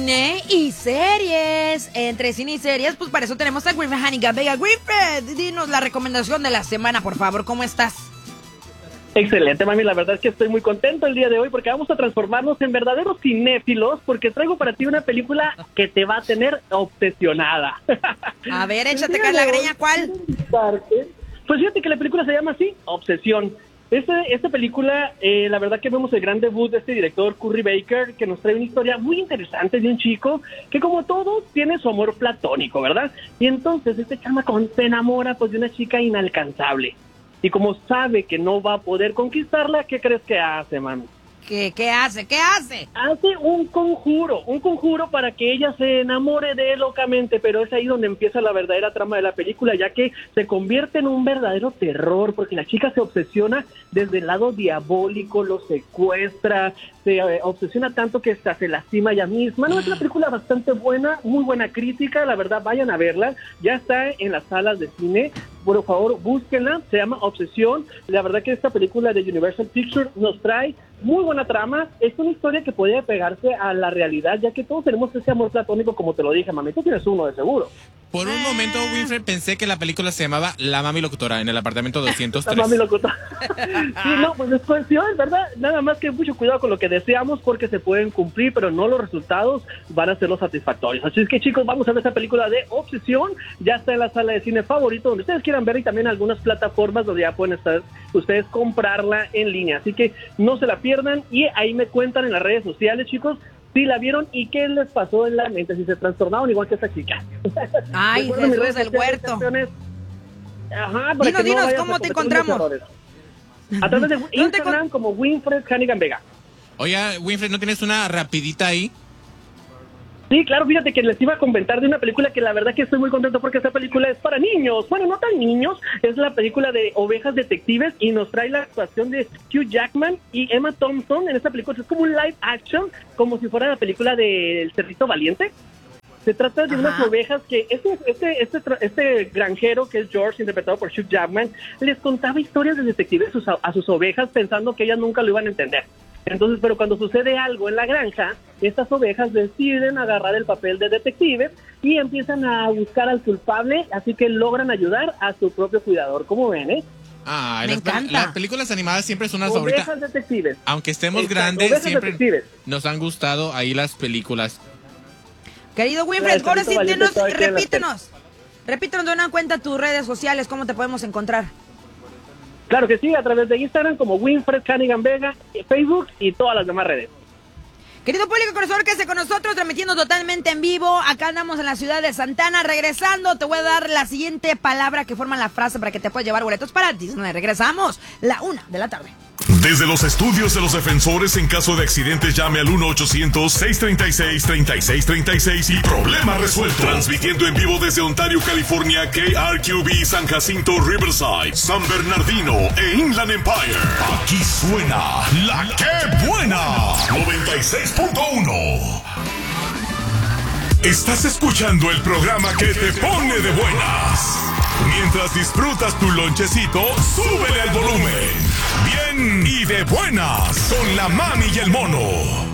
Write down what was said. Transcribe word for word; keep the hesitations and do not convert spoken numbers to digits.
cine y series. Entre cine y series, pues para eso tenemos a Winfred Hannigan Vega. Winfred, dinos la recomendación de la semana, por favor. ¿Cómo estás? Excelente, mami. La verdad es que estoy muy contento el día de hoy porque vamos a transformarnos en verdaderos cinéfilos, porque traigo para ti una película que te va a tener obsesionada. A ver, échate acá la greña, ¿cuál? Pues fíjate que la película se llama así, Obsesión. Este, esta película, eh, la verdad que vemos el gran debut de este director, Curry Baker, que nos trae una historia muy interesante de un chico que, como todos, tiene su amor platónico, ¿verdad? Y entonces este chamaco se enamora pues de una chica inalcanzable. Y como sabe que no va a poder conquistarla, ¿qué crees que hace, mami? ¿Qué, qué hace? ¿Qué hace? Hace un conjuro, un conjuro para que ella se enamore de él locamente, pero es ahí donde empieza la verdadera trama de la película, ya que se convierte en un verdadero terror, porque la chica se obsesiona desde el lado diabólico, lo secuestra, se eh, obsesiona tanto que hasta se lastima ella misma. No, es una película bastante buena, muy buena crítica, la verdad, vayan a verla, ya está en las salas de cine. Por favor, búsquenla, se llama Obsesión. La verdad que esta película de Universal Pictures nos trae muy buena trama. Es una historia que podría pegarse a la realidad, ya que todos tenemos ese amor platónico, como te lo dije, mami. Tú tienes uno de seguro. Por un momento, Winfred, pensé que la película se llamaba La Mami Locutora, en el apartamento doscientos tres. La Mami Locutora. Sí, no, pues es cuestión, ¿verdad? Nada más que mucho cuidado con lo que deseamos, porque se pueden cumplir, pero no los resultados van a ser los satisfactorios. Así es que, chicos, vamos a ver esta película de Obsesión. Ya está en la sala de cine favorito, donde ustedes quieran ver, y también algunas plataformas donde ya pueden estar ustedes comprarla en línea. Así que no se la pierdan, y ahí me cuentan en las redes sociales, chicos, si la vieron y qué les pasó en la mente, si se trastornaron igual que esta chica. Ay, Jesús del Huerto. Ajá, para dinos, que no dinos, vayas ¿cómo a te cometer encontramos? A través de Instagram con... como Winfred Hannigan Vega. Oye, Winfred, ¿no tienes una rapidita ahí? Sí, claro, fíjate que les iba a comentar de una película que la verdad que estoy muy contento porque esta película es para niños. Bueno, no tan niños, es la película de Ovejas Detectives y nos trae la actuación de Hugh Jackman y Emma Thompson en esta película. Es como un live action, como si fuera la película del Cerrito Valiente. Se trata de Ajá. unas ovejas que este, este, este, este granjero, que es George, interpretado por Hugh Jackman, les contaba historias de detectives a sus, a sus ovejas pensando que ellas nunca lo iban a entender. Entonces, pero cuando sucede algo en la granja, estas ovejas deciden agarrar el papel de detectives y empiezan a buscar al culpable, así que logran ayudar a su propio cuidador. ¿Cómo ven, eh? Ah, Me las, encanta. Las películas animadas siempre son las Ovejas favoritas. Detectives. Aunque estemos Exacto, grandes, Ovejas siempre Detectives. nos han gustado ahí las películas. Querido Winfred, ahora sí, Valiente dinos, todavía queda repítenos. Repítenos de una cuenta tus redes sociales, ¿cómo te podemos encontrar? Claro que sí, a través de Instagram como Winfred Hannigan Vega, Facebook y todas las demás redes. Querido público conocedor que esté con nosotros, transmitiendo totalmente en vivo. Acá andamos en la ciudad de Santana. Regresando, te voy a dar la siguiente palabra que forma la frase para que te puedas llevar boletos para Disney. Regresamos, la una de la tarde. Desde los estudios de los defensores, en caso de accidentes, llame al uno ochocientos, seiscientos treinta y seis, treinta y seis treinta y seis y problema resuelto. Transmitiendo en vivo desde Ontario, California, K R Q B, San Jacinto, Riverside, San Bernardino e Inland Empire. Aquí suena la que buena. noventa y seis punto uno. Estás escuchando el programa que te pone de buenas. Mientras disfrutas tu lonchecito, súbele al volumen. Bien y de buenas con la mami y el mono.